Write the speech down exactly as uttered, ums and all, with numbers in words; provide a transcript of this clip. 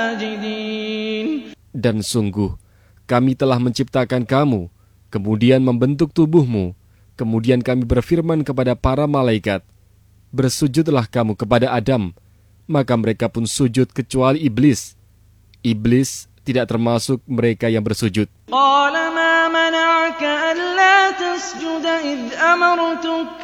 ساجدين. Dan sungguh, kami telah menciptakan kamu, kemudian membentuk tubuhmu, kemudian kami berfirman kepada para malaikat, bersujudlah kamu kepada Adam, maka mereka pun sujud kecuali iblis. Iblis tidak termasuk mereka yang bersujud. قال ما منعك ألا تسجد إذ أمرتك